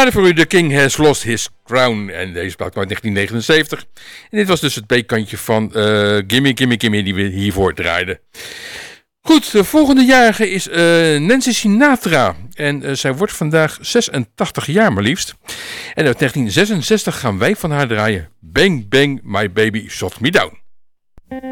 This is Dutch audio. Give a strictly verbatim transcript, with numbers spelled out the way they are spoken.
draaide voor u The King Has Lost His Crown. En deze plaat kwam uit negentien negenenzeventig. En dit was dus het B-kantje van uh, Gimme Gimme Gimme die we hiervoor draaiden. Goed, de volgende jarige is uh, Nancy Sinatra. En uh, zij wordt vandaag zesentachtig jaar maar liefst. En uit negentien zesenzestig gaan wij van haar draaien Bang Bang My Baby Shot Me Down.